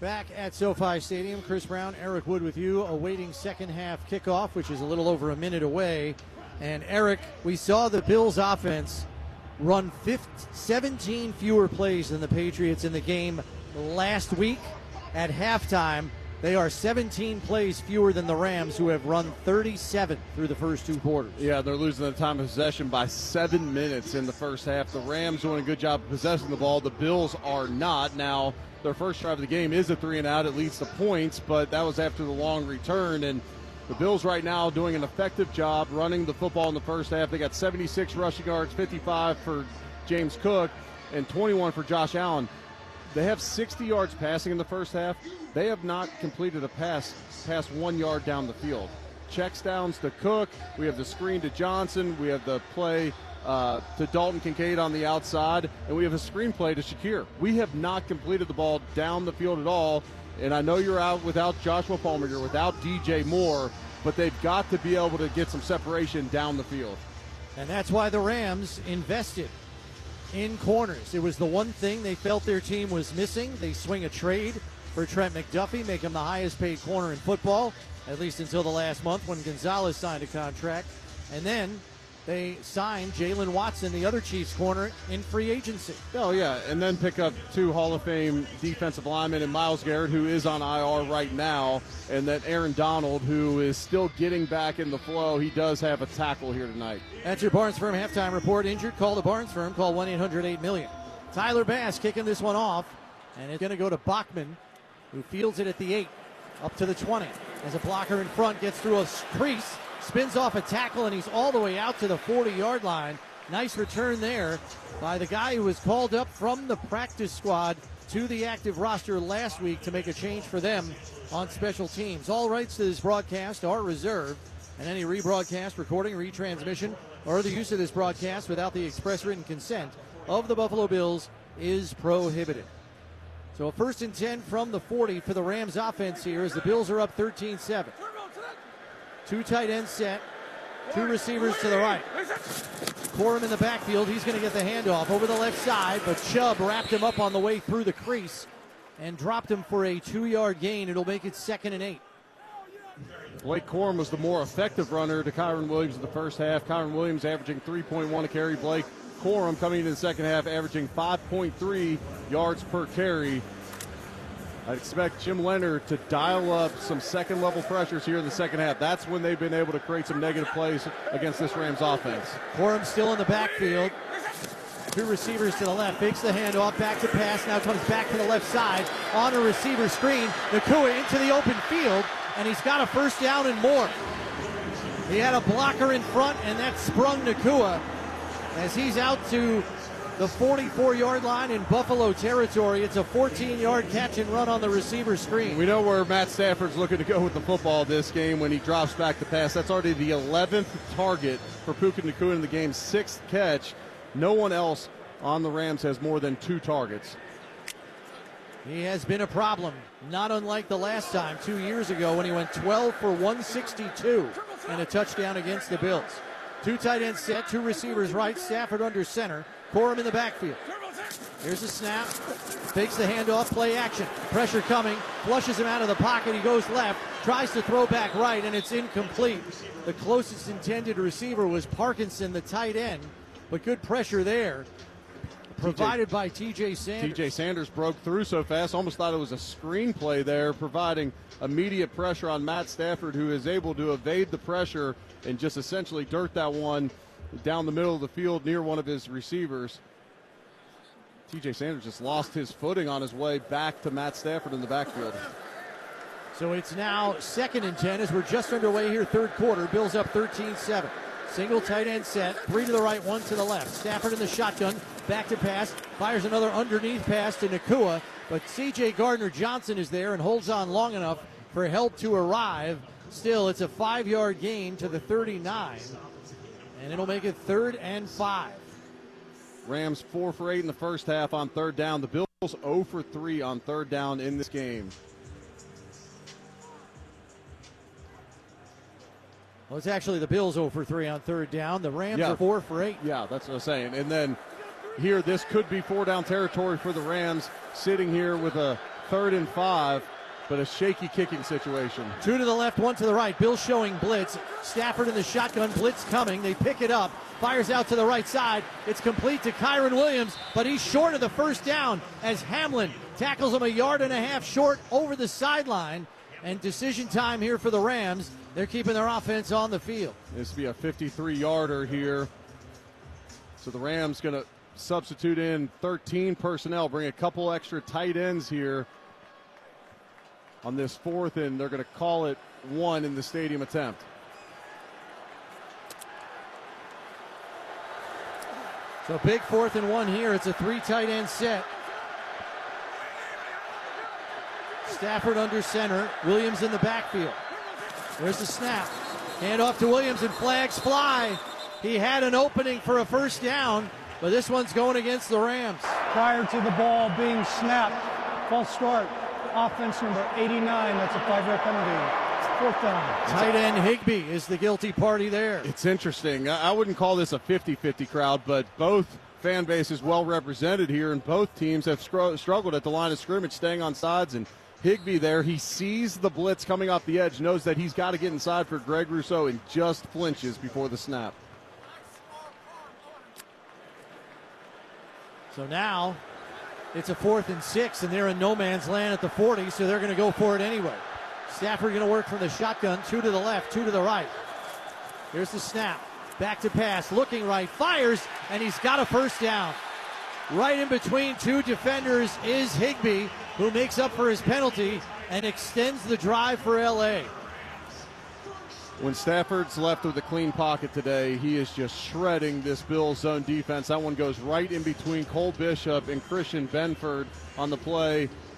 Back at SoFi Stadium, Chris Brown, Eric Wood with you, awaiting second half kickoff, which is a little over a minute away. And Eric, we saw the Bills offense run 17 fewer plays than the Patriots in the game last week. At halftime, they are 17 plays fewer than the Rams, who have run 37 through the first two quarters. Yeah, they're losing the time of possession by 7 minutes in the first half. The Rams doing a good job of possessing the ball. The Bills are not. Now, their first drive of the game is a 3-and-out. It leads to points, but that was after the long return. And the Bills right now doing an effective job running the football in the first half. They got 76 rushing yards, 55 for James Cook, and 21 for Josh Allen. They have 60 yards passing in the first half. They have not completed a pass past 1 yard down the field. Checks downs to Cook. We have the screen to Johnson. We have the play to Dalton Kincaid on the outside. And we have a screen play to Shakir. We have not completed the ball down the field at all. And I know you're out without Joshua Palmer. You're without DJ Moore. But they've got to be able to get some separation down the field. And that's why the Rams invested in corners. It was the one thing they felt their team was missing. They swing a trade for Trent McDuffie, make him the highest paid corner in football, at least until the last month when Gonzalez signed a contract. And then they signed Jalen Watson, the other Chiefs corner, in free agency. Oh, yeah, and then pick up two Hall of Fame defensive linemen, and Myles Garrett, who is on IR right now, and then Aaron Donald, who is still getting back in the flow. He does have a tackle here tonight. That's your Barnes Firm halftime report. Injured? Call the Barnes Firm. Call 1-800-8-million. Tyler Bass kicking this one off, and it's going to go to Bachman, who fields it at the 8, up to the 20. As a blocker in front gets through a crease, spins off a tackle, and he's all the way out to the 40-yard line. Nice return there by the guy who was called up from the practice squad to the active roster last week to make a change for them on special teams. All rights to this broadcast are reserved, and any rebroadcast, recording, retransmission, or the use of this broadcast without the express written consent of the Buffalo Bills is prohibited. So a 1st and 10 from the 40 for the Rams offense here as the Bills are up 13-7. Two tight ends set, two receivers to the right. Corum in the backfield, he's going to get the handoff over the left side, but Chubb wrapped him up on the way through the crease and dropped him for a 2-yard gain. It'll make it 2nd and 8. Blake Corum was the more effective runner to Kyron Williams in the first half. Kyron Williams averaging 3.1 a carry. Blake Corum coming into the second half averaging 5.3 yards per carry. I'd expect Jim Leonard to dial up some second-level pressures here in the second half. That's when they've been able to create some negative plays against this Rams offense. Corum still in the backfield. Two receivers to the left. Fakes the handoff, back to pass. Now comes back to the left side on a receiver screen. Nacua into the open field, and he's got a first down and more. He had a blocker in front, and that sprung Nacua as he's out to the 44-yard line in Buffalo territory. It's a 14-yard catch and run on the receiver screen. We know where Matt Stafford's looking to go with the football this game when he drops back to pass. That's already the 11th target for Puka Nacua in the game, 6th catch. No one else on the Rams has more than 2 targets. He has been a problem, not unlike the last time 2 years ago when he went 12 for 162 and a touchdown against the Bills. Two tight ends set, two receivers right, Stafford under center, Corum in the backfield. Here's a snap, fakes the handoff, play action, pressure coming, flushes him out of the pocket, he goes left, tries to throw back right, and it's incomplete. The closest intended receiver was Parkinson, the tight end, but good pressure there, provided by T.J. Sanders. T.J. Sanders broke through so fast, almost thought it was a screenplay there, providing immediate pressure on Matt Stafford, who is able to evade the pressure and just essentially dirt that one down the middle of the field near one of his receivers. T.J. Sanders just lost his footing on his way back to Matt Stafford in the backfield. So it's now 2nd and 10 as we're just underway here, third quarter. Bills up 13-7. Single tight end set, 3 to the right, 1 to the left. Stafford in the shotgun, back to pass, fires another underneath pass to Nacua, but C.J. Gardner-Johnson is there and holds on long enough for help to arrive. Still, it's a 5-yard gain to the 39, and it'll make it 3rd and 5. Rams 4 for 8 in the first half on third down. The Bills 0 for 3 on third down in this game. Well, it's actually the Bills 0 for 3 on third down. The Rams are 4 for 8. Yeah, that's what I'm saying. And then here, this could be 4 down territory for the Rams, sitting here with a 3rd and 5, but a shaky kicking situation. 2 to the left, 1 to the right. Bill showing blitz. Stafford in the shotgun, blitz coming. They pick it up. Fires out to the right side. It's complete to Kyron Williams, but he's short of the first down as Hamlin tackles him a yard and a half short over the sideline. And decision time here for the Rams. They're keeping their offense on the field. This will be a 53-yarder here. So the Rams going to substitute in 13 personnel, bring a couple extra tight ends here on this 4th, and they're going to call it 1 in the stadium attempt. So big 4th and 1 here. It's a 3 tight end set. Stafford under center. Williams in the backfield. There's the snap. Hand off to Williams and flags fly. He had an opening for a first down, but this one's going against the Rams. Prior to the ball being snapped, false start. Offense number 89. That's a 5-yard penalty. 4th down. Tight end Higbee is the guilty party there. It's interesting. I wouldn't call this a 50-50 crowd, but both fan bases well represented here, and both teams have struggled at the line of scrimmage, staying on sides. And Higbee there, he sees the blitz coming off the edge, knows that he's got to get inside for Greg Rousseau, and just flinches before the snap. So now it's a 4th and 6, and they're in no man's land at the 40, so they're going to go for it anyway. Stafford going to work from the shotgun, 2 to the left, 2 to the right. Here's the snap. Back to pass, looking right, fires, and he's got a first down. Right in between 2 defenders is Higbee, who makes up for his penalty and extends the drive for L.A. When Stafford's left with a clean pocket today, he is just shredding this Bills zone defense. That one goes right in between Cole Bishop and Christian Benford on the play.